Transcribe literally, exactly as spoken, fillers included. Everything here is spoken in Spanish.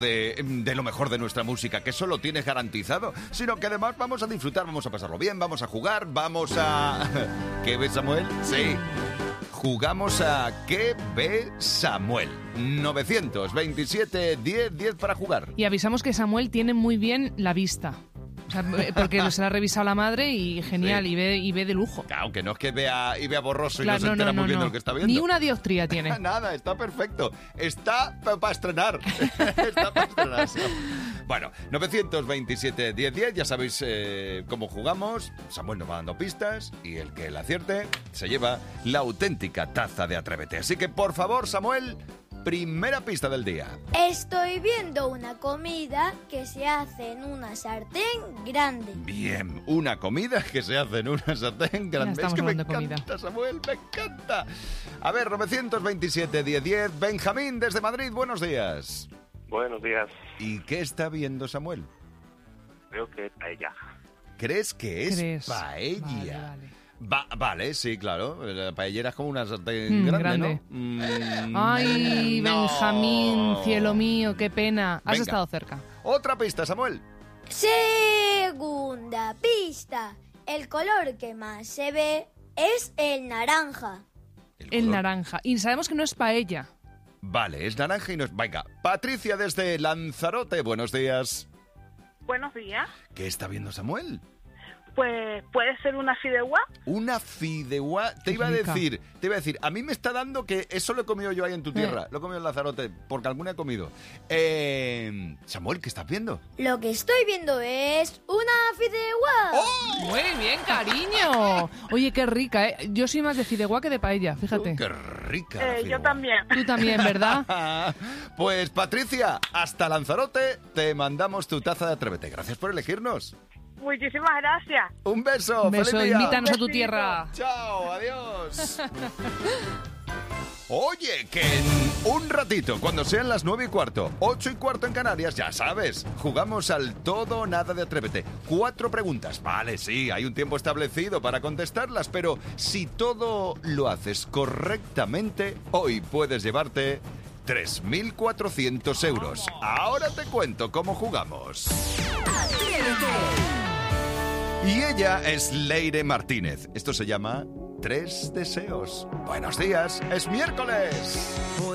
De, de lo mejor de nuestra música, que eso lo tienes garantizado, sino que además vamos a disfrutar, vamos a pasarlo bien, vamos a jugar, vamos a... ¿Qué ves, Samuel? Sí. Jugamos a ¿Qué ve Samuel? novecientos veintisiete diez diez para jugar. Y avisamos que Samuel tiene muy bien la vista. O sea, porque se la ha revisado la madre y genial, sí. y, ve, y ve de lujo. Claro, que no es que vea y vea borroso claro, y no se no, entera no, muy bien no. de lo que está viendo. Ni una dioptría tiene. Nada, está perfecto. Está para estrenar. Está para estrenar. Bueno, novecientos veintisiete diez diez, ya sabéis eh, cómo jugamos. Samuel nos va dando pistas y el que la acierte se lleva la auténtica taza de Atrévete. Así que, por favor, Samuel... Primera pista del día. Estoy viendo una comida que se hace en una sartén grande. Bien, una comida que se hace en una sartén grande. Ya es que me encanta, comida. Samuel, me encanta. A ver, novecientos veintisiete diez diez. Benjamín, desde Madrid, buenos días. Buenos días. ¿Y qué está viendo Samuel? Creo que paella. ¿Crees que es ¿Crees? paella? Vale, vale. Va, vale, sí, claro. La paellera es como una sartén Mm, grande, grande. ¿no? Mm, Ay, no. Benjamín, cielo mío, qué pena. Has Venga. estado cerca. Otra pista, Samuel. Segunda pista. El color que más se ve es el naranja. El color- naranja. Y sabemos que no es paella. Vale, es naranja y no es... Venga, Patricia desde Lanzarote, buenos días. Buenos días. ¿Qué está viendo Samuel? Pues puede ser una fideuá. Una fideuá. Te Qué iba a rica. decir, te iba a decir, a mí me está dando que eso lo he comido yo ahí en tu tierra. Eh. Lo he comido en Lanzarote, porque alguna he comido. Eh, Samuel, ¿qué estás viendo? Lo que estoy viendo es una fideuá. ¡Oh! Muy bien, cariño. Oye, qué rica, ¿eh? Yo soy más de fideuá que de paella, fíjate. Oh, ¡Qué rica! la Eh, yo fideuá. también. Tú también, ¿verdad? Pues Patricia, hasta Lanzarote te mandamos tu taza de Atrévete. Gracias por elegirnos. Muchísimas gracias. Un beso. Un beso, ¡Feliz día! invítanos a tu Besito. tierra. Chao, adiós. Oye, que en un ratito, cuando sean las nueve y cuarto, ocho y cuarto en Canarias, ya sabes, jugamos al todo o nada de Atrévete. Cuatro preguntas. Vale, sí, hay un tiempo establecido para contestarlas, pero si todo lo haces correctamente, hoy puedes llevarte tres mil cuatrocientos euros. Ahora te cuento cómo jugamos. Y ella es Leire Martínez. Esto se llama Tres Deseos. Buenos días, es miércoles.